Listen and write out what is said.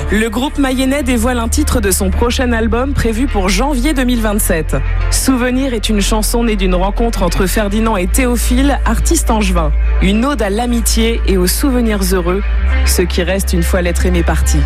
Le groupe mayennais dévoile un titre de son prochain album prévu pour janvier 2027. Souvenir est une chanson née d'une rencontre entre Ferdinand et Théophile, artiste angevin. Une ode à l'amitié et aux souvenirs heureux, ce qui reste une fois l'être aimé parti.